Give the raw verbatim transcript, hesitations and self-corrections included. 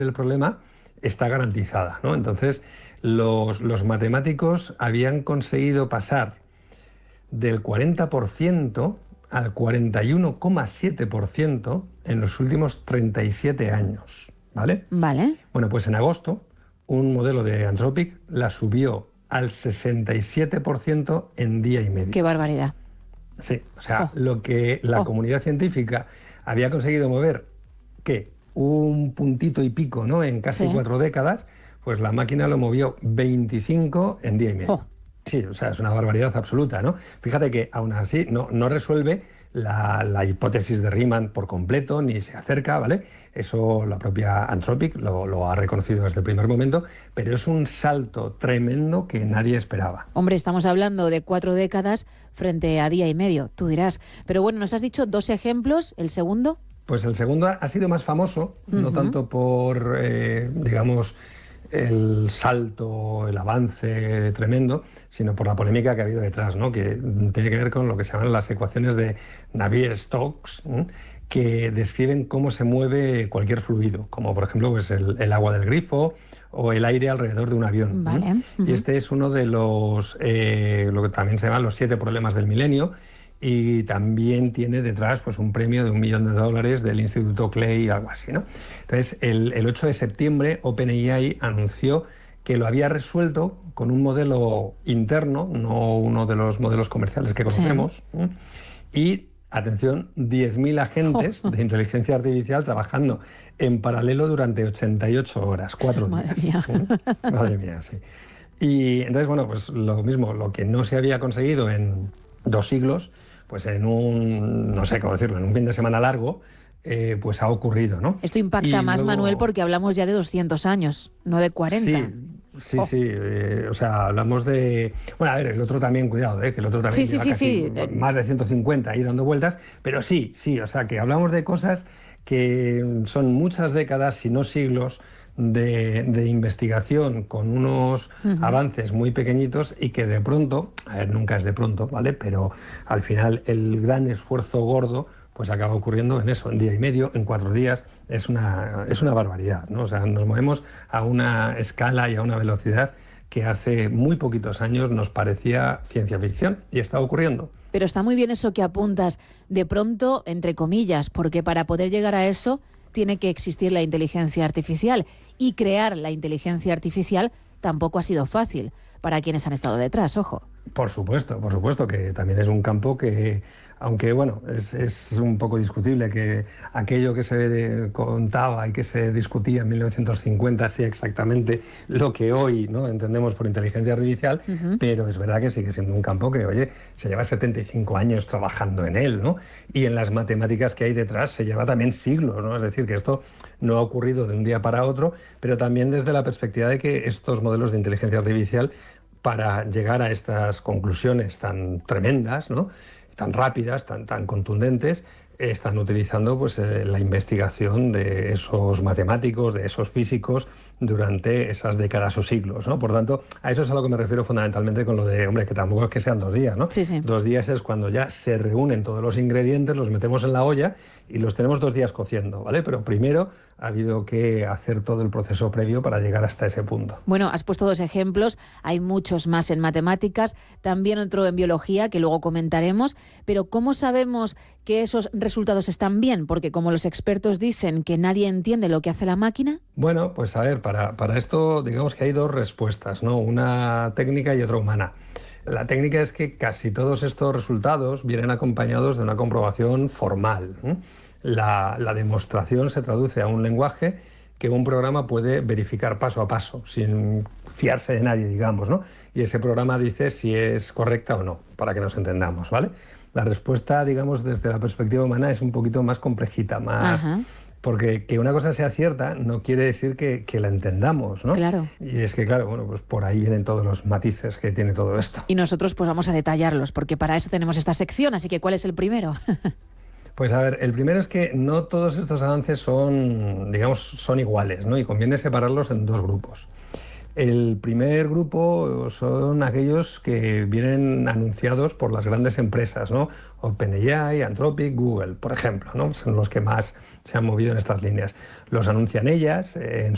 del problema está garantizada, ¿no? Entonces, los, los matemáticos habían conseguido pasar del cuarenta por ciento al cuarenta y uno coma siete por ciento en los últimos treinta y siete años, ¿vale? Vale. Bueno, pues en agosto, un modelo de Anthropic la subió al sesenta y siete por ciento en día y medio. ¡Qué barbaridad! Sí, o sea, Oh. lo que la Oh. comunidad científica había conseguido mover, ¿qué? Un puntito y pico, ¿no? En casi Sí. cuatro décadas, pues la máquina lo movió veinticinco en día y medio. Oh. Sí, o sea, es una barbaridad absoluta, ¿no? Fíjate que aún así no, no resuelve la, la hipótesis de Riemann por completo, ni se acerca, ¿vale? Eso la propia Anthropic lo, lo ha reconocido desde el primer momento, pero es un salto tremendo que nadie esperaba. Hombre, estamos hablando de cuatro décadas frente a día y medio, tú dirás. Pero bueno, nos has dicho dos ejemplos, ¿el segundo? Pues el segundo ha sido más famoso, Uh-huh. no tanto por, eh, digamos, el salto, el avance tremendo, sino por la polémica que ha habido detrás, ¿no? Que tiene que ver con lo que se llaman las ecuaciones de Navier-Stokes, ¿eh? Que describen cómo se mueve cualquier fluido, como por ejemplo pues el, el agua del grifo o el aire alrededor de un avión. Vale. ¿eh? Uh-huh. Y este es uno de los, eh, lo que también se llaman los siete problemas del milenio, y también tiene detrás pues un premio de un millón de dólares del Instituto Clay, algo así, ¿no? Entonces, el, el ocho de septiembre, OpenAI anunció que lo había resuelto con un modelo interno, no uno de los modelos comerciales que conocemos, sí. ¿eh? Y, atención, diez mil agentes oh. de inteligencia artificial trabajando en paralelo durante ochenta y ocho horas, cuatro Madre días. Mía. ¿eh? Madre mía, sí. Y entonces, bueno, pues lo mismo, lo que no se había conseguido en dos siglos, pues en un, no sé cómo decirlo, en un fin de semana largo, eh, pues ha ocurrido, ¿no? Esto impacta y más, luego... Manuel, porque hablamos ya de doscientos años, no de cuarenta. Sí, sí, oh. sí, eh, o sea, hablamos de... Bueno, a ver, el otro también, cuidado, eh, que el otro también sí, lleva sí, casi sí, sí. más de ciento cincuenta ahí dando vueltas, pero sí, sí, o sea, que hablamos de cosas que son muchas décadas, si no siglos, De, de investigación con unos uh-huh. avances muy pequeñitos y que de pronto, a ver, nunca es de pronto, ¿vale? Pero al final el gran esfuerzo gordo pues acaba ocurriendo en eso, en día y medio, en cuatro días, es una, es una barbaridad, ¿no? O sea, nos movemos a una escala y a una velocidad que hace muy poquitos años nos parecía ciencia ficción y está ocurriendo. Pero está muy bien eso que apuntas, de pronto, entre comillas, porque para poder llegar a eso tiene que existir la inteligencia artificial, y crear la inteligencia artificial tampoco ha sido fácil para quienes han estado detrás, ojo. Por supuesto, por supuesto, que también es un campo que, aunque bueno, es, es un poco discutible que aquello que se de, contaba y que se discutía en mil novecientos cincuenta sea exactamente lo que hoy, ¿no?, entendemos por inteligencia artificial, uh-huh. pero es verdad que sigue siendo un campo que, oye, se lleva setenta y cinco años trabajando en él, ¿no? Y en las matemáticas que hay detrás se lleva también siglos, ¿no? Es decir, que esto no ha ocurrido de un día para otro, pero también desde la perspectiva de que estos modelos de inteligencia artificial, para llegar a estas conclusiones tan tremendas, ¿no?, tan rápidas, tan, tan contundentes, están utilizando pues, eh, la investigación de esos matemáticos, de esos físicos, durante esas décadas o siglos, ¿no? Por tanto, a eso es a lo que me refiero fundamentalmente con lo de, hombre, que tampoco es que sean dos días, ¿no? Sí, sí. Dos días es cuando ya se reúnen todos los ingredientes, los metemos en la olla y los tenemos dos días cociendo, ¿vale? Pero primero ha habido que hacer todo el proceso previo para llegar hasta ese punto. Bueno, has puesto dos ejemplos, hay muchos más en matemáticas, también otro en biología, que luego comentaremos, pero ¿cómo sabemos que esos resultados están bien? Porque como los expertos dicen que nadie entiende lo que hace la máquina. Bueno, pues a ver, para, para esto digamos que hay dos respuestas, ¿no? Una técnica y otra humana. La técnica es que casi todos estos resultados vienen acompañados de una comprobación formal, ¿eh? La, la demostración se traduce a un lenguaje que un programa puede verificar paso a paso, sin fiarse de nadie, digamos, ¿no? Y ese programa dice si es correcta o no, para que nos entendamos, ¿vale? La respuesta, digamos, desde la perspectiva humana es un poquito más complejita, más... Ajá. Porque que una cosa sea cierta no quiere decir que, que la entendamos, ¿no? Claro. Y es que, claro, bueno, pues por ahí vienen todos los matices que tiene todo esto. Y nosotros pues vamos a detallarlos, porque para eso tenemos esta sección, así que ¿cuál es el primero? Pues a ver, el primero es que no todos estos avances son, digamos, son iguales, ¿no? Y conviene separarlos en dos grupos. El primer grupo son aquellos que vienen anunciados por las grandes empresas, ¿no? OpenAI, Anthropic, Google, por ejemplo, ¿no? Son los que más se han movido en estas líneas. Los anuncian ellas en